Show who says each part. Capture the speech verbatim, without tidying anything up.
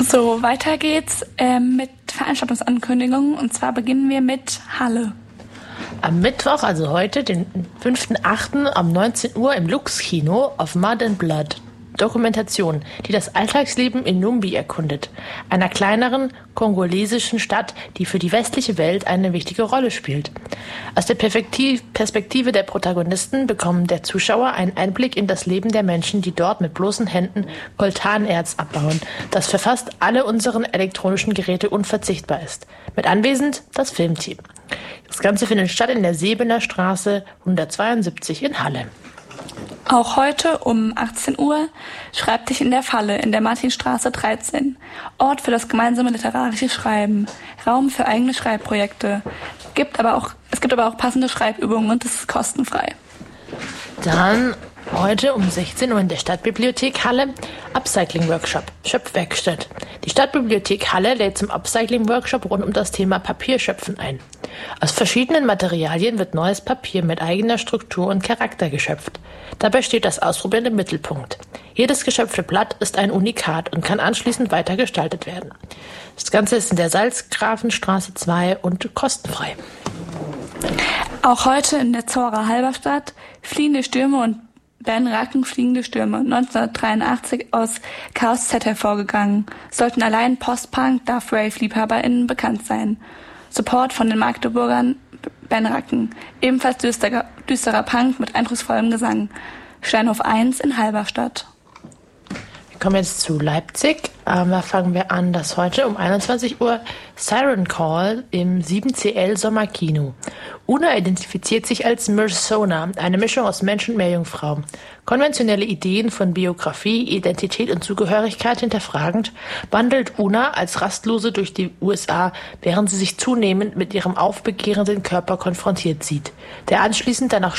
Speaker 1: So, weiter geht's ähm, mit Veranstaltungsankündigungen, und zwar beginnen wir mit Halle.
Speaker 2: Am Mittwoch, also heute, den fünften achten um neunzehn Uhr im Lux-Kino auf Mud and Blood. Dokumentation, die das Alltagsleben in Numbi erkundet, einer kleineren kongolesischen Stadt, die für die westliche Welt eine wichtige Rolle spielt. Aus der Perspektive der Protagonisten bekommt der Zuschauer einen Einblick in das Leben der Menschen, die dort mit bloßen Händen Coltanerz abbauen, das für fast alle unseren elektronischen Geräte unverzichtbar ist. Mit anwesend das Filmteam. Das Ganze findet statt in der Sebener Straße hundertzweiundsiebzig in Halle.
Speaker 1: Auch heute um achtzehn Uhr Schreib dich in der Falle in der Martinstraße dreizehn. Ort für das gemeinsame literarische Schreiben. Raum für eigene Schreibprojekte. Gibt aber auch, es gibt aber auch passende Schreibübungen und es ist kostenfrei.
Speaker 2: Dann heute um sechzehn Uhr in der Stadtbibliothek Halle Upcycling-Workshop, Schöpfwerkstatt. Die Stadtbibliothek Halle lädt zum Upcycling-Workshop rund um das Thema Papierschöpfen ein. Aus verschiedenen Materialien wird neues Papier mit eigener Struktur und Charakter geschöpft. Dabei steht das Ausprobieren im Mittelpunkt. Jedes geschöpfte Blatt ist ein Unikat und kann anschließend weiter gestaltet werden. Das Ganze ist in der Salzgrafenstraße zwei und kostenfrei.
Speaker 1: Auch heute in der Zora Halberstadt Fliegende Stürme und Ben Racken Fliegende Stürme, neunzehnhundertdreiundachtzig aus Chaos Z hervorgegangen, sollten allein Post-Punk, Darth Rave-LiebhaberInnen bekannt sein. Support von den Magdeburgern Ben Racken, ebenfalls düsterer, düsterer Punk mit eindrucksvollem Gesang. Steinhof eins in Halberstadt.
Speaker 2: Wir kommen jetzt zu Leipzig. Ähm, da fangen wir an, dass heute um einundzwanzig Uhr Siren Call im sieben C L Sommerkino. Una identifiziert sich als Mersona, eine Mischung aus Mensch und Meerjungfrau. Konventionelle Ideen von Biografie, Identität und Zugehörigkeit hinterfragend, wandelt Una als Rastlose durch die U S A, während sie sich zunehmend mit ihrem aufbegehrenden Körper konfrontiert sieht, der anschließend danach